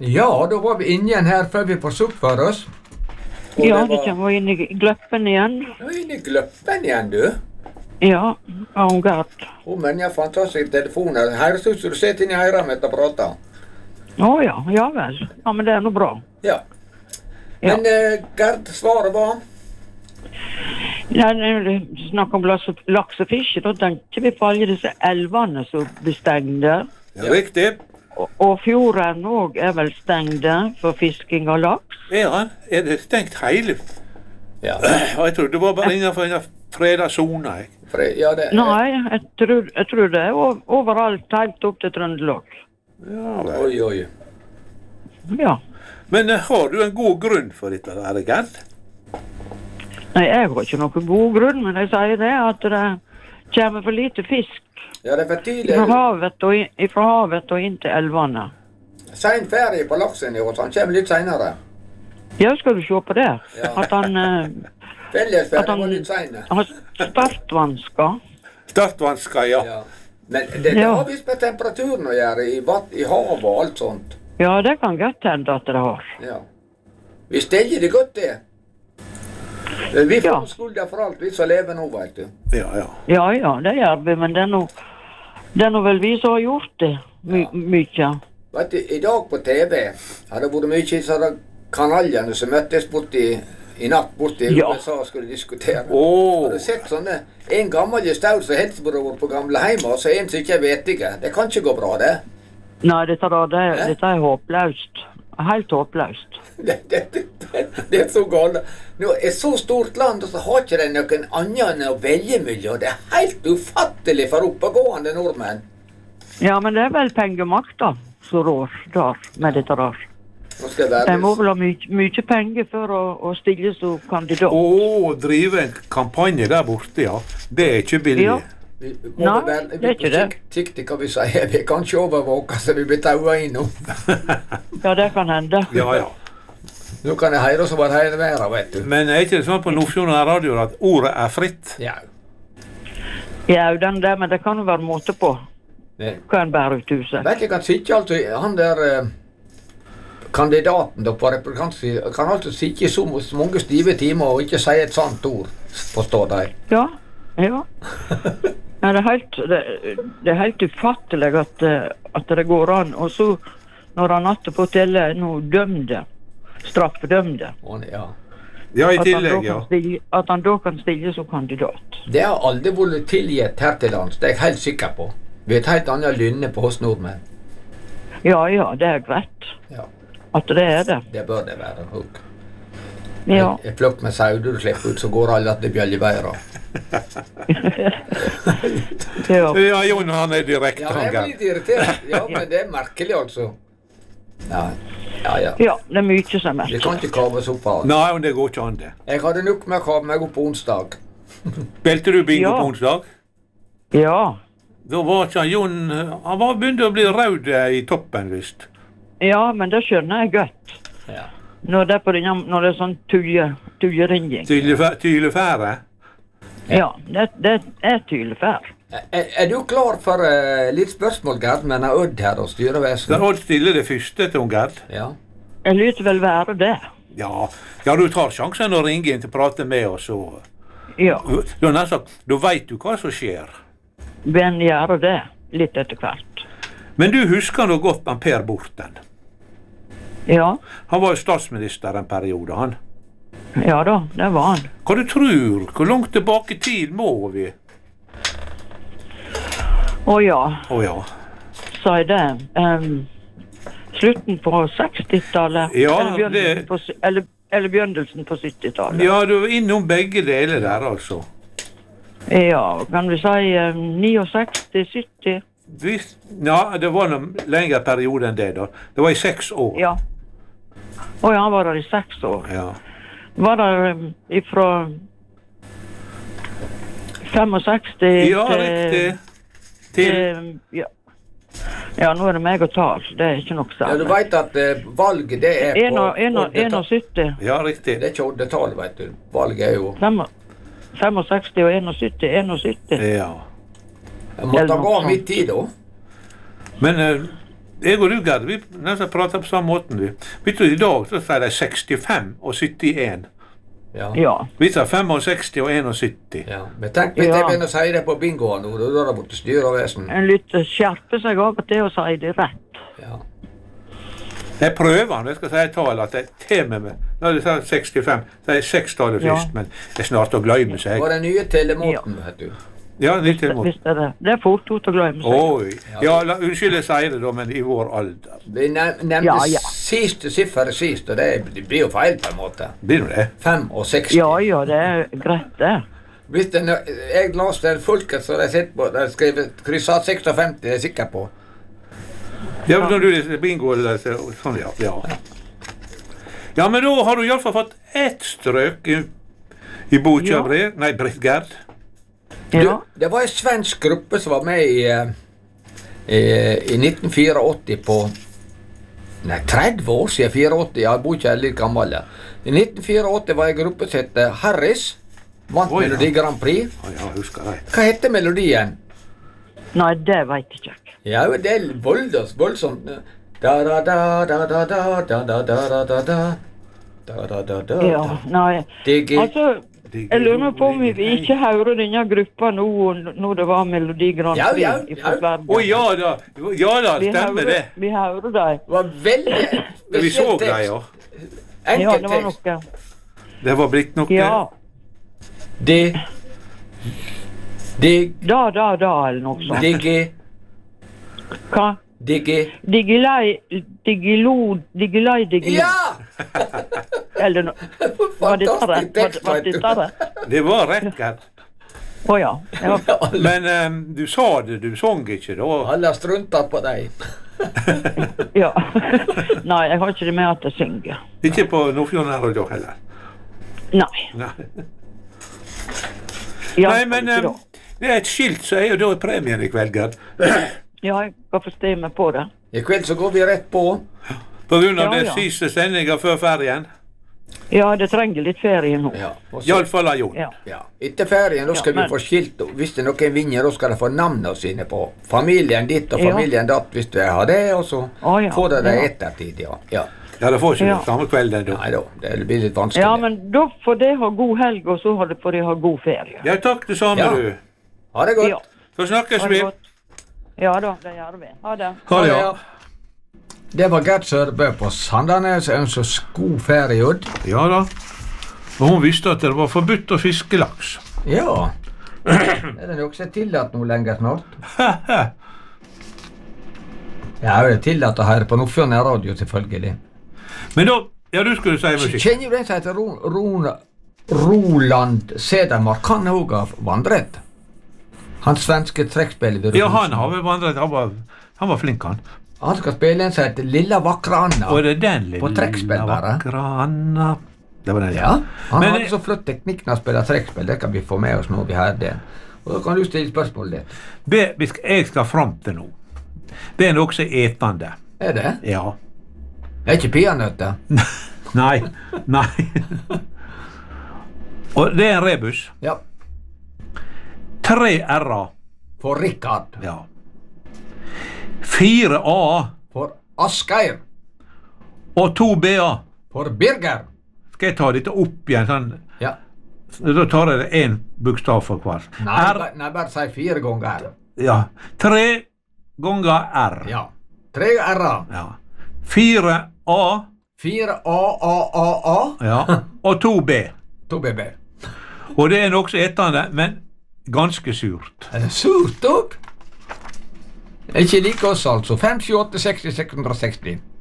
Ja, då var vi inne igen här för vi får supp för oss. Och Ja, det kan vara inne i glöppen igen. Ja, inne i glöppen igen du. Ja, Gert. Men jag fantastisk telefoner. Här syns du sitter inne i hejrammet och pratar. Ja väl. Ja, men det är nog bra. Ja. Men Gert, svaret var? Ja, när du snackar om lax och fisk, då tänkte vi på alla dessa älvarna som blir stängda. Ja, riktigt. Och fjorden också är väl stängda för fisking och lax. Ja, är det stängt hejl? Ja. Jag tror det var bara innanför en fredad zon. Ja, det, Nej, jag tror det är överallt, helt upp till Trøndelag. Ja, oj. Ja. Men har du en god grund för detta där, Gert? Nej, jag har inte någon god grund, men jag säger det att det kommer för lite fisk. Ja, det är för tidigt. Ifrån havet och inte älvarna. Sen färdig på laxen i år, så han kommer lite senare. Jag skulle se på det. Ja. Att han var lite senare. har startvanska. Startvanska, ja. Men det har visst med temperaturen att göra i hav och allt sånt. Ja, det kan gott hända att det har. Ja. Vi ställer det gott det. Vi får skulda för allt, vi så lever nog, vet du. Ja, det gör vi, men det är nog väl vi som har gjort det mycket. Vet du, idag på TV hade det varit mycket sådana kanalerna som möttes bort i natt bort i USA och skulle diskutera. Har du sett sådana? En gammal gestalt som hälsobror på gamla hemma och så en som inte vet det. Det kan inte gå bra det. Nej, det är hopplöst. Helt hopplöst. Det är så galet. Nu är ett så stort land och så har inte det någon annan att välja miljö. Det är helt ufattelig för uppegående norrmän. Ja, men det är väl pengamakt då, så rår där med det där. Det må väl ha mycket pengar för att stilla som kandidat. Driva en kampanj där borta, ja. Det är inte billigt. Ja. Nej, det är inte det. Tyckte kan vi säga. Vi kan inte övervaka så vi blir taua in. Ja, det kan hända. Ja. Nu kan det hejda så bara hejda vara, vet du. Men är inte det sånt på Nordfjorden radio att ordet är fritt? Ja, den där, men det kan ju vara måte på. Nej. Kan bära ut huset. Vet du, kan sitta alltså, han där kandidaten då på representanten kan alltså sitta så många stiva timmar och inte säga ett sant ord, förstår dig? Ja. Ja, det är helt ufattelig att det går an. Och så når han natt på til noe dømde, straffedømde. Ja, i tillegg, At han da kan stille som kandidat. Det har aldri vært tilgitt her til lands, det er jeg helt sikker på. Vi har et helt annet lynne på oss nordmenn. Ja, det er greit. Ja. At det er det. Det bør det være, Hugg. Ja. Jeg plukk med sauder og slipper ut, så går alle at det bjølger bedre. Ja, Jon, han er direkte. Ja, jeg er litt irritert. Ja, men det er merkelig altså. Ja, det er mye som er merkelig. Det kan ikke kaves opp av. Nei, men det går ikke an det. Jeg hadde nok med å kave meg opp på onsdag. Spilte du bingo på onsdag? Ja. Da var ikke Jon, han var begynt å bli rød i toppen, visst. Ja, men det skjønner jeg godt. Ja. Når det er sånn tulleringing. Tylefære? Ja, det er tylefær. Er du klar for litt spørsmål, Gerd, men er Odd her og styrevesen? Skal Odd stille det første til Gerd? Ja. Jeg lytter vel være det. Ja, du tar sjansen å ringe inn til å prate med oss. Ja. Da vet du hva som skjer. Men gjør det litt etter hvert. Men du husker nå godt med Per Borten? Ja. Han var jo statsminister en periode, han. Ja da, det var han. Hva du tror? Hvor langt tilbake i tid må vi? Ja. Sa jeg det? Slutten på 60-tallet? Ja, eller begynnelsen på 70-tallet? Ja, du var innom begge deler der, altså. Ja, kan vi si 69-70? Ja, det var en lengre periode enn det da. Det var i 6 år. Ja. Han var der i 6 år. Ja. Var der ifra 65 ja, riktig. Til ja, nå er det meg og tal. Det er ikke nok sammen. Ja, du vet at valget det er på 71. Ja, riktig. Det er ikke oddetall, vet du. Valget er jo 65 og 71. Ja. Jeg måtte gå midt i da. Men Jeg og du, Gerd, vi nesten prater på samme måten. Vi tror I dag så sier de 65 og 71. Ja. Vi sier 65 og 71. Ja. Men tenk hvis jeg begynner å si det på bingoen nå, da er det borte styrevesen. En litt skjerpe seg av og til å si det rett. Ja. Jeg prøver når jeg skal si et tall at jeg til med meg. Når jeg sier 65, så er 6-tallet først, men det snart å glemme seg. Var det nye telemåten, vet du? Ja, nytt telemåten. Visst er det. Det fort ut å glemme seg. Oi. Ja, unnskyld jeg sier det da, men I vår alder. Vi nevnte siste sifferet sist, og det blir jo feil på en måte. Blir det? 65. Ja, det er greit det. Hvis jeg leste en folket som de sitter på, de skrev kryssat 56, det er jeg sikker på. Ja, når du leser bingo eller sånn, ja. Ja, men da har du I hvert fall fått ett strøk I Bokjabrev. Nei, Britt Gerd. Ja. Det var en svensk gruppe som var med I 1984 på 30 år siden 84, jeg bor ikke litt gammel. I 1984 var en gruppe som het Harris, vant Melodi Grand Prix. Ja, husker jeg. Hva heter melodien? Nei, det vet jeg ikke. Ja, det er voldsomt. Ja, nei. Altså, jeg lurer på om vi ikke hører denne gruppa nå når det var Melodi Grand Prix. Ja da, stemmer det. Vi hører det. Det var veldig Vi så det, ja. Ja, det var noe. Det var blitt noe. Ja. Da, eller noe sånt. Hva? Digilai. Ja! Eller noe. Var det rett? Det var rett, Gerd. Ja. Men du sa det, du sang ikke da. Alle strunter på deg. Ja. Nei, jeg har ikke det med at jeg synger. Ikke på Nordfjorden her og da heller. Nei. Nei, men det er et skilt, så er jo da premien I kveld, Gerd. Ja, jeg kan forstå meg på det. I kveld så går vi rett på. På grunn av det siste sendingen før ferien. Ja, det trenger litt ferie nå. Ja. I alle fall av Jon. Ja. Etter ferien, da skal vi få skilt. Hvis det noen vinner, da skal de få navnene sine på. Familien ditt og familien datt, hvis du har det, og så får de det ettertid, Ja, det får ikke samme kvelden da. Nei da, det blir litt vanskelig. Ja, men da får de ha god helg, og så får de ha god ferie. Ja, takk det samme, du. Ha det godt. Så snakkes vi. Ja da, det gjør vi. Ha det. Ha det, ja. Det var Gerd Sørbø på Sandanes, en så god ferie. Ja da. Og hun visste at det var forbudt å fiske laks. Ja. Er det nok så tillatt noe lenger snart? Ja, det er tillatt å høre på Nordfjorden radio, selvfølgelig. Men da, ja, du skulle si musikk. Kjenner du den som heter Roland Sedermark? Han er også av vandret. Han svenske trekkspiller. Ja, han har vel vandret. Han var flink, han. Han skal spille en som heter Lilla Vakra Anna. Og det er den Lilla Vakra Anna. Det var den, ja. Han har så flott teknikk når han spiller trekkspill. Det kan vi få med oss når vi har det. Og da kan du stille spørsmålet ditt. Jeg skal fram til nå. Det er noe som er etende. Er det? Ja. Det er ikke peanøtter? Nei. Og det er en rebus. Ja. 3 R-er. For Rikard. Ja. 4 A. For Asgeir. Og 2 B-er. For Birger. Skal jeg ta dette opp igjen sånn? Ja. Da tar jeg det 1 bokstav for hver. Nei, bare si 4 ganger R. Ja. 3 ganger R. Ja. 3 R-er. Ja. 4 A. 4 A. Ja. Og 2 B. 2 BB. Og det er noe så etende, men ganske surt. Er det surt òg? Ikke like oss, altså. 5, 7, 8, 60, 660.